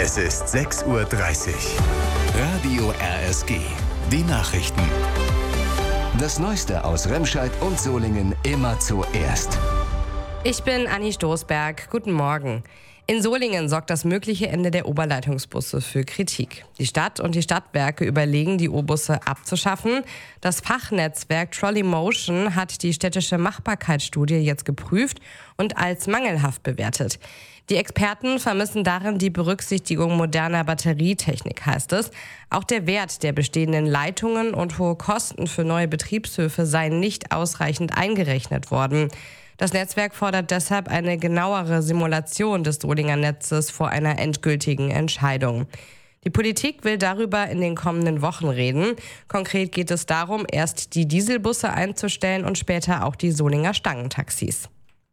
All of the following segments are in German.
Es ist 6:30 Uhr. Radio RSG. Die Nachrichten. Das Neueste aus Remscheid und Solingen immer zuerst. Ich bin Anni Stoßberg. Guten Morgen. In Solingen sorgt das mögliche Ende der Oberleitungsbusse für Kritik. Die Stadt und die Stadtwerke überlegen, die O-Busse abzuschaffen. Das Fachnetzwerk Trolley Motion hat die städtische Machbarkeitsstudie jetzt geprüft und als mangelhaft bewertet. Die Experten vermissen darin die Berücksichtigung moderner Batterietechnik, heißt es. Auch der Wert der bestehenden Leitungen und hohe Kosten für neue Betriebshöfe seien nicht ausreichend eingerechnet worden. Das Netzwerk fordert deshalb eine genauere Simulation des Solinger Netzes vor einer endgültigen Entscheidung. Die Politik will darüber in den kommenden Wochen reden. Konkret geht es darum, erst die Dieselbusse einzustellen und später auch die Solinger Stangentaxis.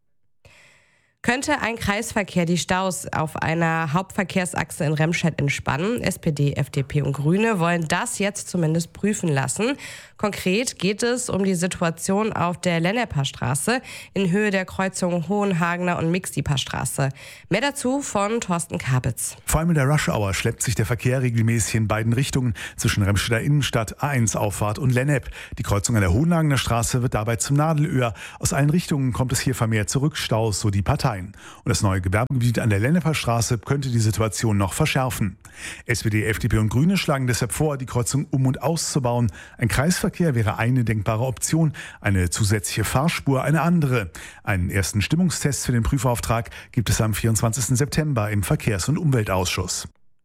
Könnte ein Kreisverkehr die Staus auf einer Hauptverkehrsachse in Remscheid entspannen? SPD, FDP und Grüne wollen das jetzt zumindest prüfen lassen. Konkret geht es um die Situation auf der Lenneper Straße in Höhe der Kreuzung Hohenhagener und Mixdieper Straße. Mehr dazu von Thorsten Kabitz. Vor allem in der Rush-Hour schleppt sich der Verkehr regelmäßig in beiden Richtungen zwischen Remscheider Innenstadt, A1-Auffahrt und Lennep. Die Kreuzung an der Hohenhagener Straße wird dabei zum Nadelöhr. Aus allen Richtungen kommt es hier vermehrt zu Rückstaus, so die Partei. Und das neue Gewerbegebiet an der Lenneper Straße könnte die Situation noch verschärfen. SPD, FDP und Grüne schlagen deshalb vor, die Kreuzung um- und auszubauen. Ein Kreisverkehr wäre eine denkbare Option, eine zusätzliche Fahrspur eine andere. Einen ersten Stimmungstest für den Prüfauftrag gibt es am 24. September im Verkehrs- und Umweltausschuss.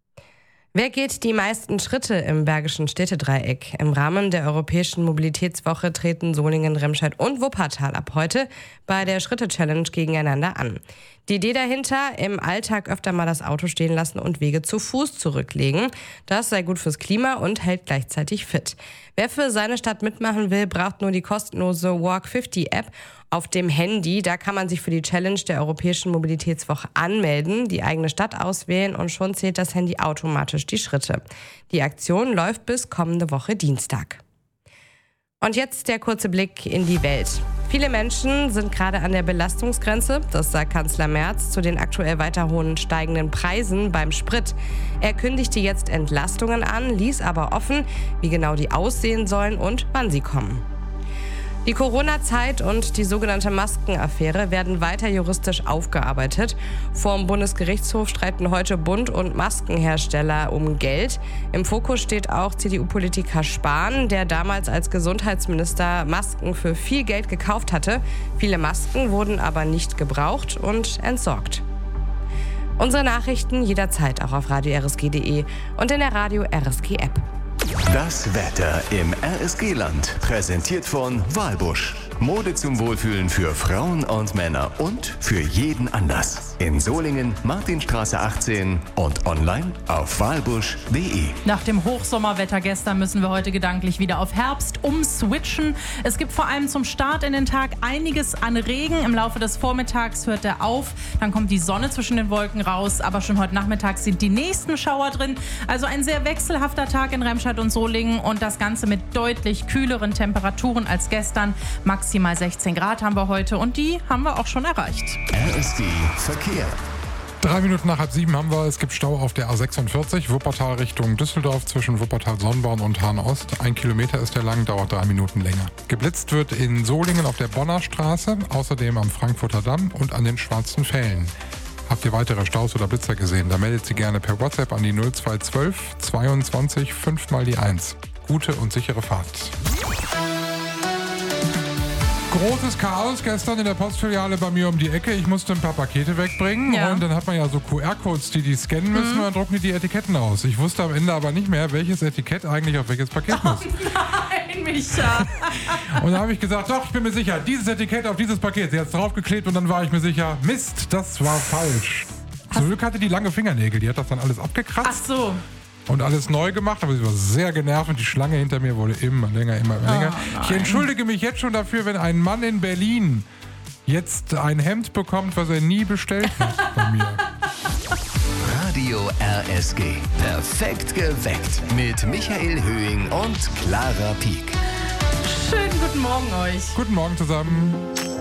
Wer geht die meisten Schritte im Bergischen Städtedreieck? Im Rahmen der Europäischen Mobilitätswoche treten Solingen, Remscheid und Wuppertal ab heute bei der Schritte-Challenge gegeneinander an. Die Idee dahinter, im Alltag öfter mal das Auto stehen lassen und Wege zu Fuß zurücklegen. Das sei gut fürs Klima und hält gleichzeitig fit. Wer für seine Stadt mitmachen will, braucht nur die kostenlose Walk50-App auf dem Handy. Da kann man sich für die Challenge der Europäischen Mobilitätswoche anmelden, die eigene Stadt auswählen und schon zählt das Handy automatisch die Schritte. Die Aktion läuft bis kommende Woche Dienstag. Und jetzt der kurze Blick in die Welt. Viele Menschen sind gerade an der Belastungsgrenze, das sagt Kanzler Merz zu den aktuell weiter hohen steigenden Preisen beim Sprit. Er kündigte jetzt Entlastungen an, ließ aber offen, wie genau die aussehen sollen und wann sie kommen. Die Corona-Zeit und die sogenannte Maskenaffäre werden weiter juristisch aufgearbeitet. Vorm Bundesgerichtshof streiten heute Bund und Maskenhersteller um Geld. Im Fokus steht auch CDU-Politiker Spahn, der damals als Gesundheitsminister Masken für viel Geld gekauft hatte. Viele Masken wurden aber nicht gebraucht und entsorgt. Unsere Nachrichten jederzeit auch auf radio-rsg.de und in der Radio RSG App. Das Wetter im RSG-Land. Präsentiert von Walbusch. Mode zum Wohlfühlen für Frauen und Männer und für jeden Anlass. In Solingen, Martinstraße 18 und online auf walbusch.de. Nach dem Hochsommerwetter gestern müssen wir heute gedanklich wieder auf Herbst umswitchen. Es gibt vor allem zum Start in den Tag einiges an Regen. Im Laufe des Vormittags hört er auf. Dann kommt die Sonne zwischen den Wolken raus. Aber schon heute Nachmittag sind die nächsten Schauer drin. Also ein sehr wechselhafter Tag in Remscheid und Solingen. Und das Ganze mit deutlich kühleren Temperaturen als gestern. Maximal 16 Grad haben wir heute und die haben wir auch schon erreicht. RSG Verkehr. 3 Minuten nach halb 7 haben wir. Es gibt Stau auf der A46, Wuppertal Richtung Düsseldorf zwischen Wuppertal-Sonnborn und Hahn-Ost. 1 Kilometer ist der lang, dauert 3 Minuten länger. Geblitzt wird in Solingen auf der Bonner Straße, außerdem am Frankfurter Damm und an den Schwarzen Fällen. Habt ihr weitere Staus oder Blitzer gesehen? Da meldet sie gerne per WhatsApp an die 0212 22 5 mal die 1. Gute und sichere Fahrt. Großes Chaos gestern in der Postfiliale bei mir um die Ecke. Ich musste ein paar Pakete wegbringen und dann hat man ja so QR-Codes, die scannen müssen und dann drucken die Etiketten aus. Ich wusste am Ende aber nicht mehr, welches Etikett eigentlich auf welches Paket muss. Nein, Micha! Und da habe ich gesagt, doch, ich bin mir sicher, dieses Etikett auf dieses Paket. Sie hat es draufgeklebt und dann war ich mir sicher, Mist, das war falsch. Zum Glück hatte die lange Fingernägel, die hat das dann alles abgekratzt. Ach so. Und alles neu gemacht, aber sie war sehr genervt und die Schlange hinter mir wurde immer länger, immer länger. Ich entschuldige mich jetzt schon dafür, wenn ein Mann in Berlin jetzt ein Hemd bekommt, was er nie bestellt hat bei mir. Radio RSG. Perfekt geweckt. Mit Michael Höhing und Clara Pieck. Schönen guten Morgen euch. Guten Morgen zusammen.